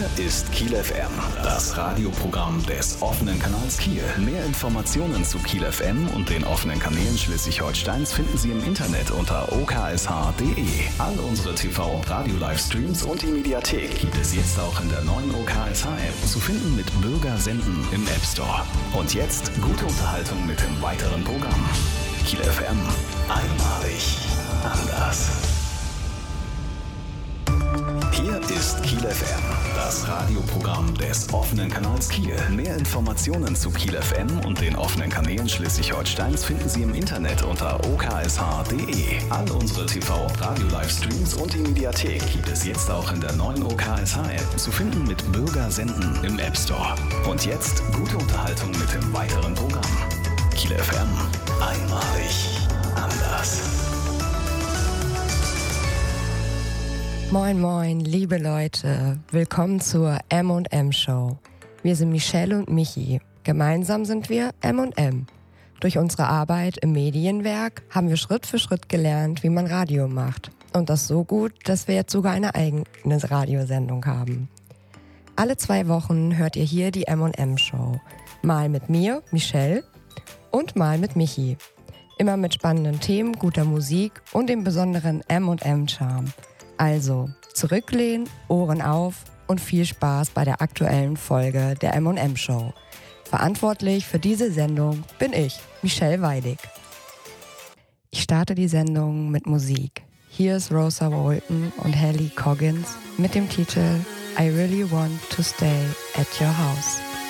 Hier ist Kiel FM, das Radioprogramm des offenen Kanals Kiel. Mehr Informationen zu Kiel FM und den offenen Kanälen Schleswig-Holsteins finden Sie im Internet unter oksh.de. All unsere TV- und Radio-Livestreams und die Mediathek gibt es jetzt auch in der neuen OKSH-App, zu finden mit Bürger senden im App Store. Und jetzt gute Unterhaltung mit dem weiteren Programm. Kiel FM, einmalig anders. Hier ist Kiel FM, das Radioprogramm des offenen Kanals Kiel. Mehr Informationen zu Kiel FM und den offenen Kanälen Schleswig-Holsteins finden Sie im Internet unter oksh.de. All unsere TV- und Radio-Livestreams und die Mediathek gibt es jetzt auch in der neuen OKSH-App, zu finden mit Bürger senden im App Store. Und jetzt gute Unterhaltung mit dem weiteren Programm. Kiel FM, einmalig anders. Moin moin, liebe Leute, willkommen zur M&M Show. Wir sind Michelle und Michi. Gemeinsam sind wir M&M. Durch unsere Arbeit im Medienwerk haben wir Schritt für Schritt gelernt, wie man Radio macht. Und das so gut, dass wir jetzt sogar eine eigene Radiosendung haben. Alle 2 Wochen hört ihr hier die M&M Show. Mal mit mir, Michelle, und mal mit Michi. Immer mit spannenden Themen, guter Musik und dem besonderen M&M-Charme. Also, zurücklehnen, Ohren auf und viel Spaß bei der aktuellen Folge der M&M Show. Verantwortlich für diese Sendung bin ich, Michelle Weidig. Ich starte die Sendung mit Musik. Hier ist Rosa Walton und Haley Coggins mit dem Titel I Really Want to Stay at Your House.